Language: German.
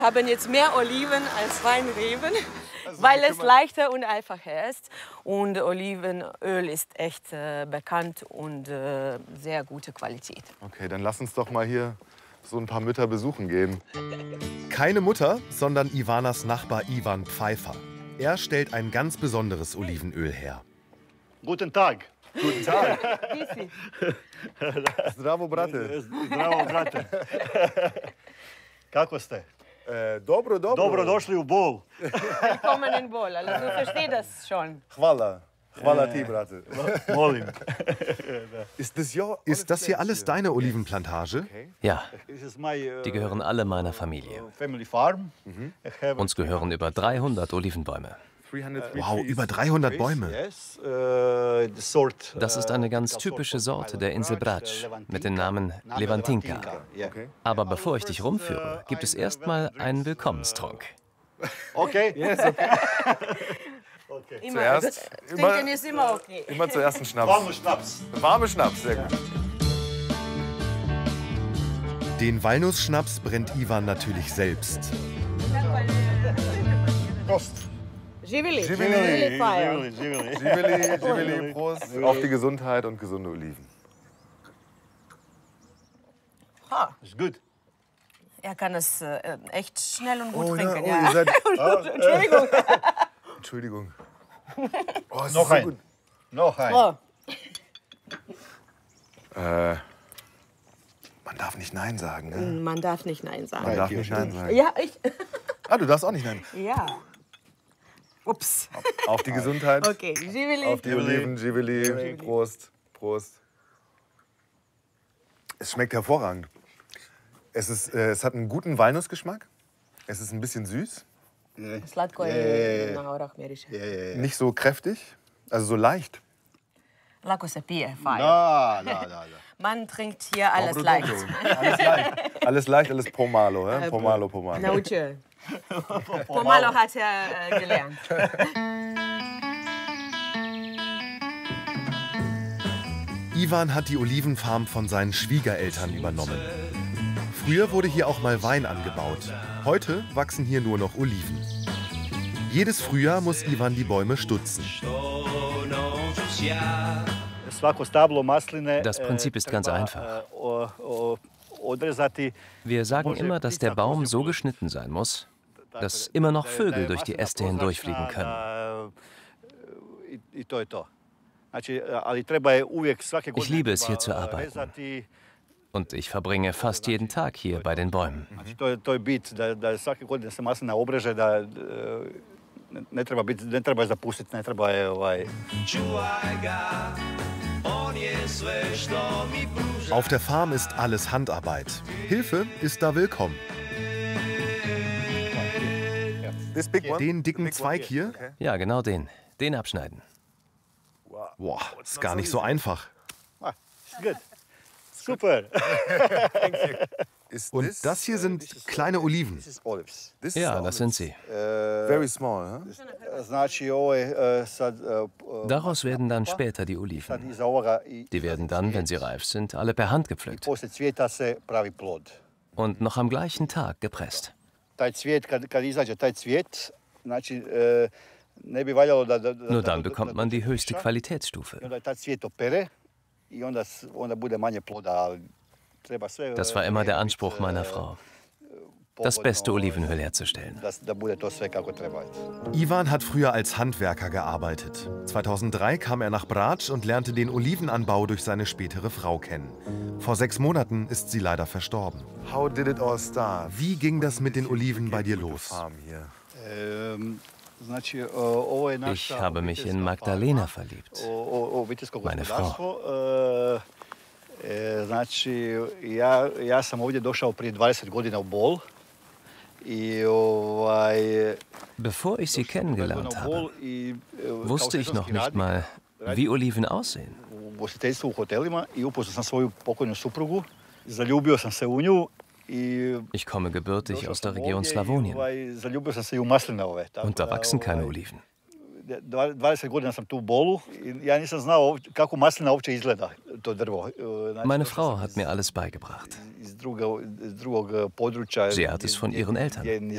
Wir haben jetzt mehr Oliven als Weinreben, weil es leichter und einfacher ist. Und Olivenöl ist echt bekannt und sehr gute Qualität. Okay, dann lass uns doch mal hier so ein paar Mütter besuchen gehen. Keine Mutter, sondern Iwanas Nachbar Iwan Pfeiffer. Er stellt ein ganz besonderes Olivenöl her. Guten Tag. Guten Tag. Zdravo, brate. Zdravo, brate. Kako ste? Dobro, dobro. Dobrodošli u Bol. Willkommen in Bol. Also du verstehst das schon. Hvala. Hvala ti, brate. Molim. Ist das hier alles deine Olivenplantage? Ja, This is my, die gehören alle meiner Familie. family farm. I have Uns gehören über 300 Olivenbäume. Wow, über 300 Bäume. Yes, the sort, Das ist eine ganz typische Sorte der Insel Brač mit dem Namen Levantinka. Yeah. Aber bevor ich dich rumführe, gibt es erstmal einen Willkommenstrunk. Okay. Yes, okay. Immer, Zuerst trinken ist immer okay. immer zuerst ein Schnaps. Warme Schnaps. Warme Schnaps, sehr gut. Den Walnussschnaps brennt Iwan natürlich selbst. Prost. Živeli. Živeli. Fire. Živeli, Živeli, Prost. Auf die Gesundheit und gesunde Oliven. Ha, It's good. er kann es echt schnell und gut Oh, trinken. ja, Ja. ihr seid, Entschuldigung. Entschuldigung. Oh, es Noch ist so ein. gut. Noch ein. Oh, Man darf nicht Nein sagen, ne? man darf nicht Nein sagen. Man darf nicht Nein sagen. Ja, ich. Ah, du darfst auch nicht Nein. Ja. Ups. Auf die Gesundheit. Okay, Živeli. Auf die Oliven, Živeli. Prost, Prost. Es schmeckt hervorragend. Es hat einen guten Walnussgeschmack. Es ist ein bisschen süß. Slatko je na orah miriše. Nicht so kräftig, also so leicht. Lako se pije, fire. Da. Man trinkt hier alles leicht. Alles leicht. Alles leicht, alles pomalo. Pomalo, pomalo. Naučio. Pomalo hat er gelernt. Iwan hat die Olivenfarm von seinen Schwiegereltern übernommen. Früher wurde hier auch mal Wein angebaut. Heute wachsen hier nur noch Oliven. Jedes Frühjahr muss Iwan die Bäume stutzen. Svako stablo masline. Das Prinzip ist ganz einfach. Odrezati. Wir sagen immer, dass der Baum so geschnitten sein muss, dass immer noch Vögel durch die Äste hindurchfliegen können. I to je to. Znači, ali treba je uvijek svake godine. Ich liebe es, hier zu arbeiten. Und ich verbringe fast jeden Tag hier bei den Bäumen. Znači, to je bit, da svake godine se maslina obreže, da ne treba je zapustiti, ne treba je Auf der Farm ist alles Handarbeit. Hilfe ist da willkommen. This big one? Den dicken Zweig hier, Ja, genau den. Den abschneiden. boah, ist gar nicht so einfach. Good. Super. Is Und this, das hier sind kleine Oliven. This is olives. this is Ja, olives. das sind sie. Very small, huh? Znači, ovo je sad... Daraus werden dann später die Sad Oliven. iza ovoga... Die werden dann, wenn sie reif sind, alle per Hand gepflückt Poslije cvijeta se pravi plod. und noch am gleichen Tag gepresst. Taj cvijet, kad izađe taj cvijet, znači, ne bi valjalo da... Nur dann bekommt man die höchste Qualitätsstufe. I onda taj cvijet opere i onda bude manje ploda, ali treba sve... Das war immer der Anspruch meiner Frau, das beste Olivenöl herzustellen. Da bude to sve kako treba. Iwan hat früher als Handwerker gearbeitet. 2003 kam er nach Brač und lernte den Olivenanbau durch seine spätere Frau kennen. Vor 6 Monaten ist sie leider verstorben. How did it all start? Wie ging das mit den Oliven bei dir los? Farm hier. Znači, ovo je naša... Ich habe mich in Magdalena verliebt. Obiteljsko Meine gospodarstvo. Znači, ja sam ovdje došao prije 20 godina u Bol. Bevor ich sie kennengelernt habe, wusste ich noch nicht mal, wie Oliven aussehen. U ugostiteljstvu u hotelima i upoznao sam svoju pokojnu suprugu. Zaljubio sam se u nju. Ich komme gebürtig aus der Region Slawonien. Zaljubio sam se i u maslinove. Und da wachsen keine Oliven. 20 godina sam tu u Bolu i ja nisam znao kako maslina uopće izgleda, to drvo. Meine Frau hat mir alles beigebracht. Iz drugog područja. Sie hat es von ihren Eltern.